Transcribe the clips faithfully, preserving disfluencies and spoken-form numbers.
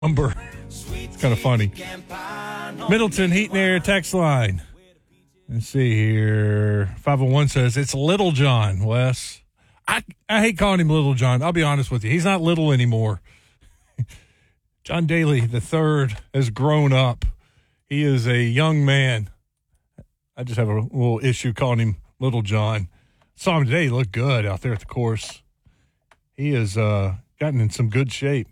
number. It's kind of funny. Middleton Heat and Air text line. Let's see here. five oh one says, it's Little John, Wes. I, I hate calling him Little John. I'll be honest with you. He's not little anymore. John Daly the third has grown up. He is a young man. I just have a little issue calling him Little John. Saw him today. He looked good out there at the course. He has uh, gotten in some good shape.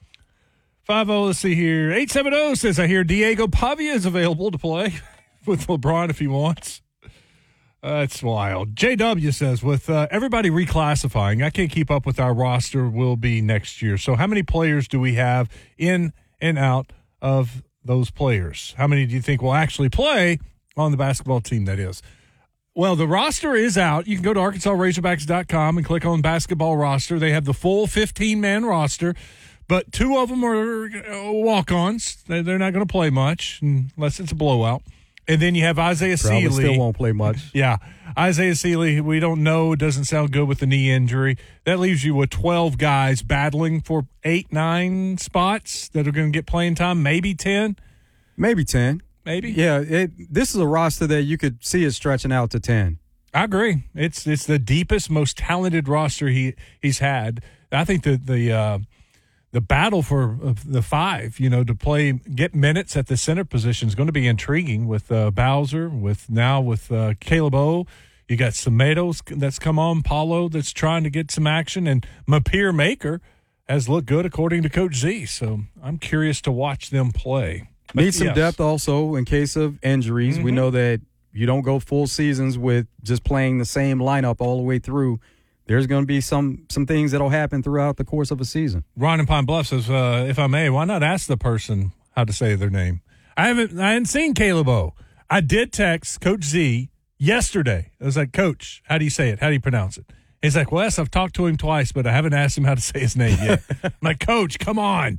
five oh, let's see here. eight seven oh says, I hear Diego Pavia is available to play with LeBron if he wants. That's uh, wild. J W says, with uh, everybody reclassifying, I can't keep up with our roster will be next year. So how many players do we have in and out of those players? How many do you think will actually play on the basketball team, that is? Well, the roster is out. You can go to Arkansas Razorbacks dot com and click on basketball roster. They have the full fifteen-man roster, but two of them are walk-ons. They're not going to play much unless it's a blowout. And then you have Isaiah Probably Sealy. still won't play much. Yeah. Isaiah Sealy, we don't know, doesn't sound good with the knee injury. That leaves you with twelve guys battling for eight, nine spots that are going to get playing time, maybe ten. Maybe ten. Maybe. Yeah, it, this is a roster that you could see it stretching out to ten. I agree. It's it's the deepest, most talented roster he he's had. I think that the uh, the battle for uh, the five, you know, to play, get minutes at the center position is going to be intriguing with uh, Bowser, with now with uh, Caleb O. You got Semedos that's come on, Paulo that's trying to get some action, and Mapir Maker has looked good according to Coach Z. So I'm curious to watch them play. But Need some yes. depth also in case of injuries. Mm-hmm. We know that you don't go full seasons with just playing the same lineup all the way through. There's going to be some some things that will happen throughout the course of a season. Ron in Pine Bluff says, uh, if I may, why not ask the person how to say their name? I haven't I hadn't seen Caleb O. I did text Coach Z yesterday. I was like, Coach, how do you say it? How do you pronounce it? He's like, Wes, I've talked to him twice, but I haven't asked him how to say his name yet. I'm like, Coach, come on.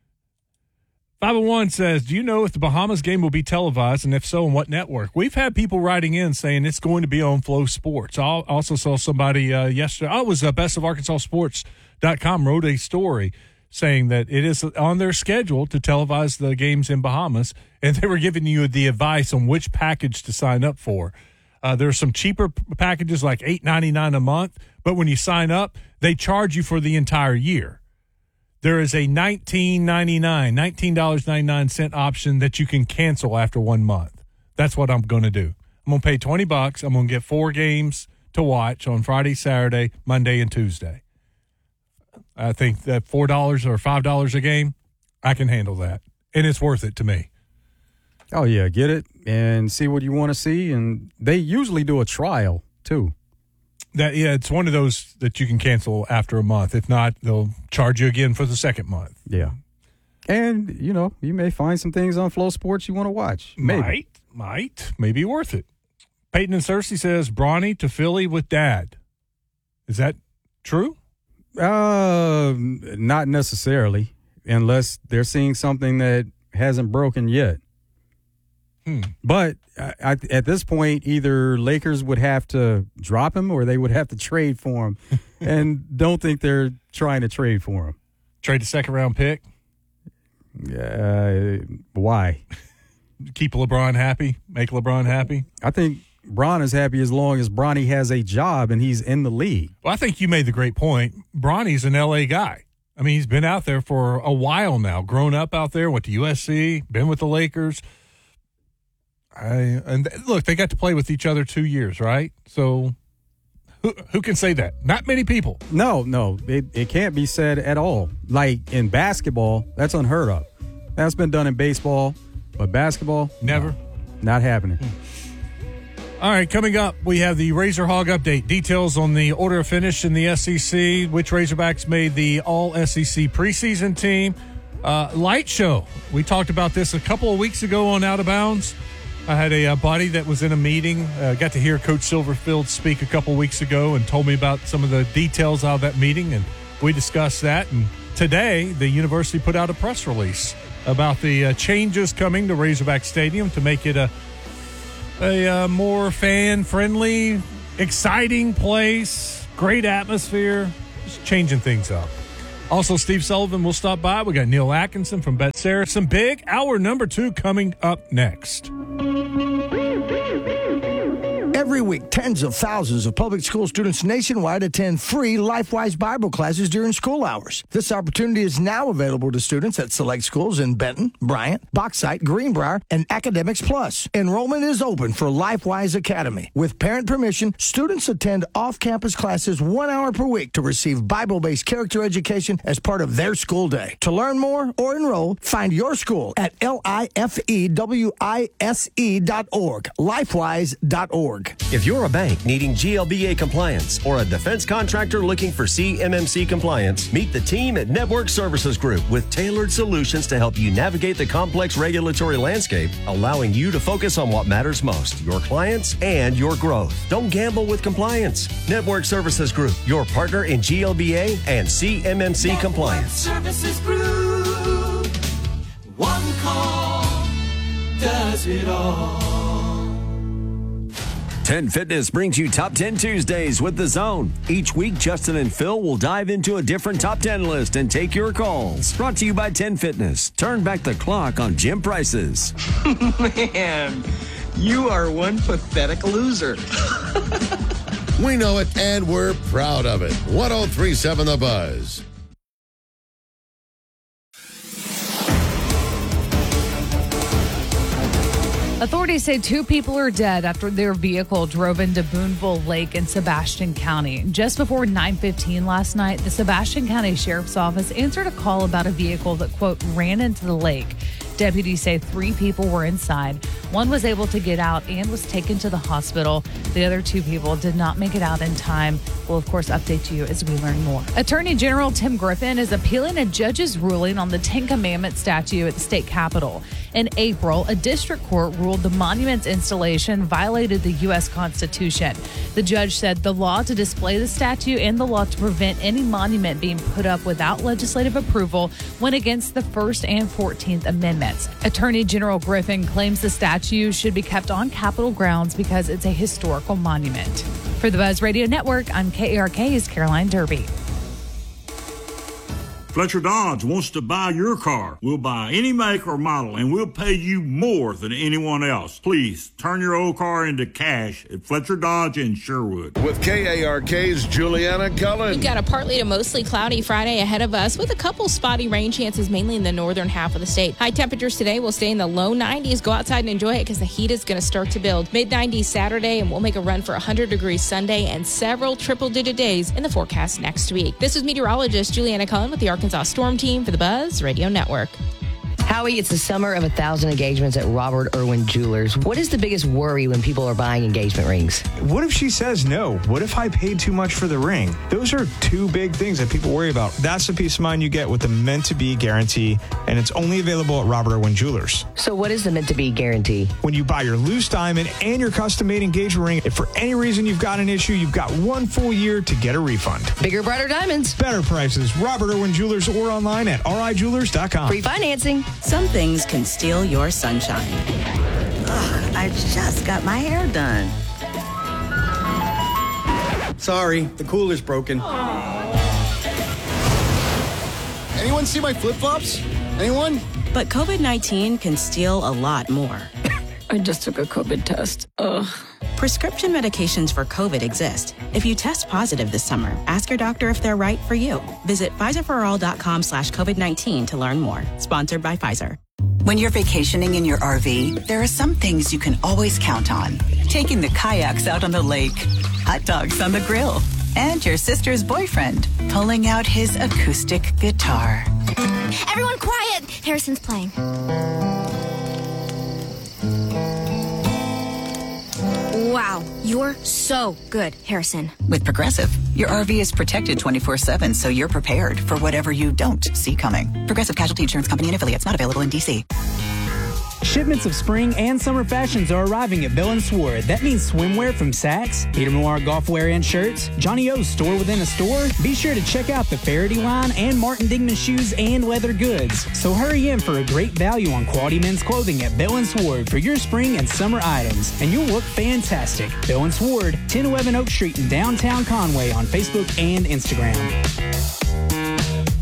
five oh one says, do you know if the Bahamas game will be televised, and if so, on what network? We've had people writing in saying it's going to be on Flow Sports. I also saw somebody uh, yesterday, oh, it was uh, best of arkansas sports dot com wrote a story saying that it is on their schedule to televise the games in Bahamas, and they were giving you the advice on which package to sign up for. Uh, there are some cheaper packages like eight ninety-nine a month, but when you sign up, they charge you for the entire year. There is a nineteen ninety-nine, nineteen ninety-nine option that you can cancel after one month. That's what I'm going to do. I'm going to pay twenty bucks. I'm going to get four games to watch on Friday, Saturday, Monday, and Tuesday. I think that four dollars or five dollars a game, I can handle that. And it's worth it to me. Oh, yeah, get it and see what you want to see. And they usually do a trial, too. That yeah, it's one of those that you can cancel after a month. If not, they'll charge you again for the second month. Yeah. And, you know, you may find some things on Flow Sports you want to watch. Maybe. Might, might, maybe worth it. Peyton and Cersei says, Bronny to Philly with Dad. Is that true? Uh, not necessarily, unless they're seeing something that hasn't broken yet. Hmm. But I, I, at this point, either Lakers would have to drop him or they would have to trade for him. And don't think they're trying to trade for him. Trade a second-round pick? Uh, why? Keep LeBron happy? Make LeBron happy? I think Bron is happy as long as Bronny has a job and he's in the league. Well, I think you made the great point. Bronny's an L A guy. I mean, he's been out there for a while now, grown up out there, went to U S C, been with the Lakers. I and look, they got to play with each other two years, right? So who who can say that? Not many people. No, no, it, it can't be said at all. Like in basketball, that's unheard of. That's been done in baseball, but basketball, never. No, not happening. All right, coming up, we have the Razor Hog update. Details on the order of finish in the S E C, which Razorbacks made the All-S E C preseason team. Uh, light show. We talked about this a couple of weeks ago on Out of Bounds. I had a, a buddy that was in a meeting, uh, got to hear Coach Silverfield speak a couple weeks ago and told me about some of the details of that meeting, and we discussed that. And today, the university put out a press release about the uh, changes coming to Razorback Stadium to make it a, a uh, more fan-friendly, exciting place, great atmosphere, just changing things up. Also, Steve Sullivan will stop by. We got Neil Atkinson from Betsera. Some big hour number two coming up next. Every week, tens of thousands of public school students nationwide attend free LifeWise Bible classes during school hours. This opportunity is now available to students at select schools in Benton, Bryant, Bauxite, Greenbrier, and Academics Plus. Enrollment is open for LifeWise Academy. With parent permission, students attend off-campus classes one hour per week to receive Bible-based character education as part of their school day. To learn more or enroll, find your school at L I F E W I S E dot org, lifewise dot org. If you're a bank needing G L B A compliance or a defense contractor looking for C M M C compliance, meet the team at Network Services Group with tailored solutions to help you navigate the complex regulatory landscape, allowing you to focus on what matters most, your clients and your growth. Don't gamble with compliance. Network Services Group, your partner in G L B A and C M M C Network compliance. Services Group. One call does it all. ten Fitness brings you Top ten Tuesdays with The Zone. Each week, Justin and Phil will dive into a different Top ten list and take your calls. Brought to you by ten Fitness. Turn back the clock on gym prices. Man, you are one pathetic loser. We know it, and we're proud of it. one oh three point seven The Buzz. Authorities say two people are dead after their vehicle drove into Boonville Lake in Sebastian County. Just before nine fifteen last night, the Sebastian County Sheriff's Office answered a call about a vehicle that, quote, ran into the lake. Deputies say three people were inside. One was able to get out and was taken to the hospital. The other two people did not make it out in time. We'll, of course, update you as we learn more. Attorney General Tim Griffin is appealing a judge's ruling on the Ten Commandments statue at the state capitol. In April, a district court ruled the monument's installation violated the U S Constitution. The judge said the law to display the statue and the law to prevent any monument being put up without legislative approval went against the First and Fourteenth Amendments. Attorney General Griffin claims the statue should be kept on Capitol grounds because it's a historical monument. For the Buzz Radio Network, I'm K A R K's Caroline Derby. Fletcher Dodge wants to buy your car. We'll buy any make or model, and we'll pay you more than anyone else. Please turn your old car into cash at Fletcher Dodge in Sherwood. With K A R K's Juliana Cullen. We've got a partly to mostly cloudy Friday ahead of us with a couple spotty rain chances mainly in the northern half of the state. High temperatures today will stay in the low nineties. Go outside and enjoy it because the heat is going to start to build. Mid nineties Saturday, and we'll make a run for one hundred degrees Sunday and several triple-digit days in the forecast next week. This is meteorologist Juliana Cullen with the Arkansas Storm Team for the Buzz Radio Network. Howie, it's the summer of a thousand engagements at Robert Irwin Jewelers. What is the biggest worry when people are buying engagement rings? What if she says no? What if I paid too much for the ring? Those are two big things that people worry about. That's the peace of mind you get with the Meant to Be guarantee, and it's only available at Robert Irwin Jewelers. So what is the Meant to Be guarantee? When you buy your loose diamond and your custom-made engagement ring, if for any reason you've got an issue, you've got one full year to get a refund. Bigger, brighter diamonds. Better prices. Robert Irwin Jewelers or online at R I jewelers dot com. Free financing. Some things can steal your sunshine. Ugh, I just got my hair done. Sorry, the cooler's broken. Anyone see my flip-flops? Anyone? But COVID nineteen can steal a lot more. I just took a COVID test. Ugh. Prescription medications for COVID exist. If you test positive this summer, ask your doctor if they're right for you. Visit Pfizer for all dot com slash COVID nineteen to learn more. Sponsored by Pfizer. When you're vacationing in your R V, there are some things you can always count on. Taking the kayaks out on the lake, hot dogs on the grill, and your sister's boyfriend pulling out his acoustic guitar. Everyone quiet! Harrison's playing. Wow, you're so good, Harrison. With Progressive, your R V is protected twenty-four seven, so you're prepared for whatever you don't see coming. Progressive Casualty Insurance Company and affiliates, not available in D C. Shipments of spring and summer fashions are arriving at Bill and Sword. That means swimwear from Saks, Peter Millar golf wear and shirts, Johnny O's store within a store. Be sure to check out the Faraday line and Martin Dingman shoes and leather goods. So hurry in for a great value on quality men's clothing at Bill and Sword for your spring and summer items, and you'll look fantastic. Bill and Sword, ten eleven Oak Street in downtown Conway on Facebook and Instagram.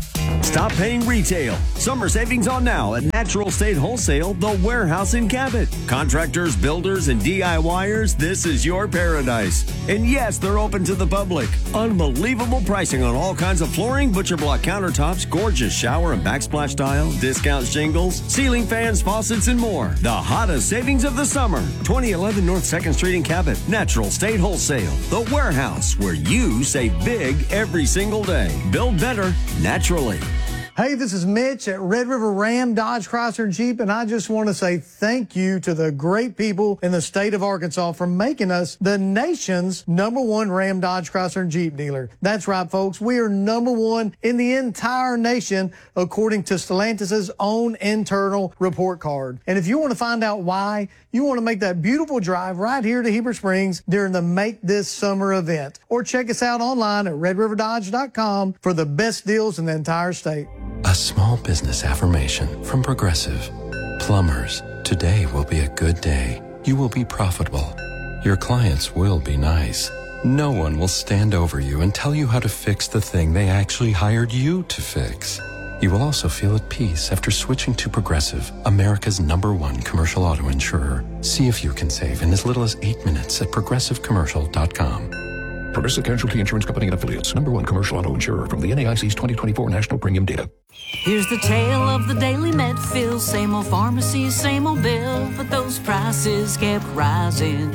Stop paying retail. Summer savings on now at Natural State Wholesale, the warehouse in Cabot. Contractors, builders, and DIYers, this is your paradise. And yes, they're open to the public. Unbelievable pricing on all kinds of flooring, butcher block countertops, gorgeous shower and backsplash tile, discount shingles, ceiling fans, faucets, and more. The hottest savings of the summer. twenty eleven North second Street in Cabot. Natural State Wholesale, the warehouse where you save big every single day. Build better naturally. Hey, this is Mitch at Red River Ram, Dodge, Chrysler, Jeep, and I just want to say thank you to the great people in the state of Arkansas for making us the nation's number one Ram, Dodge, Chrysler, and Jeep dealer. That's right, folks. We are number one in the entire nation, according to Stellantis' own internal report card. And if you want to find out why, you want to make that beautiful drive right here to Heber Springs during the Make This Summer event. Or check us out online at red river dodge dot com for the best deals in the entire state. A small business affirmation from Progressive. Plumbers, today will be a good day. You will be profitable. Your clients will be nice. No one will stand over you and tell you how to fix the thing they actually hired you to fix. You will also feel at peace after switching to Progressive, America's number one commercial auto insurer. See if you can save in as little as eight minutes at progressive commercial dot com. Progressive Casualty Insurance Company and Affiliates. Number one commercial auto insurer from the N A I C's twenty twenty-four National Premium Data. Here's the tale of the daily med fill. Same old pharmacy, same old bill. But those prices kept rising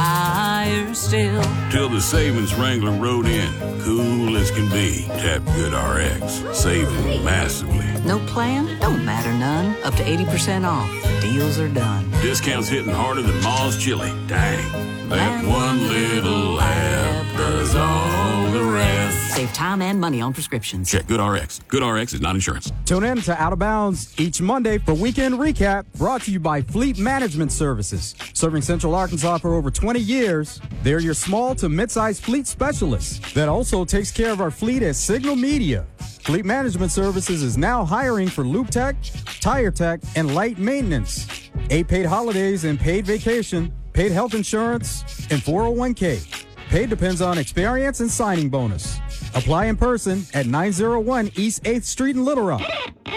higher still. Till the savings wrangler rode in. Cool as can be. Tap GoodRx. Saving massively. No plan? Don't matter none. Up to eighty percent off. Deals are done. Discounts hitting harder than Ma's Chili. Dang. That one little app does all the rest. Save time and money on prescriptions. Check GoodRx. GoodRx is not insurance. Tune in to Out of Bounds each Monday for Weekend Recap, brought to you by Fleet Management Services. Serving Central Arkansas for over twenty years, they're your small to mid-sized fleet specialist that also takes care of our fleet at Signal Media. Fleet Management Services is now hiring for Loop Tech, Tire Tech, and Light Maintenance. Eight paid holidays and paid vacation, paid health insurance, and four oh one k. Pay depends on experience and signing bonus. Apply in person at nine oh one East eighth Street in Little Rock.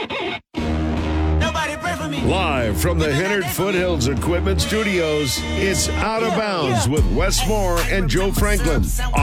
Live from the Hennard Foothills Equipment Studios, it's Out of Bounds with Wes Moore and Joe Franklin on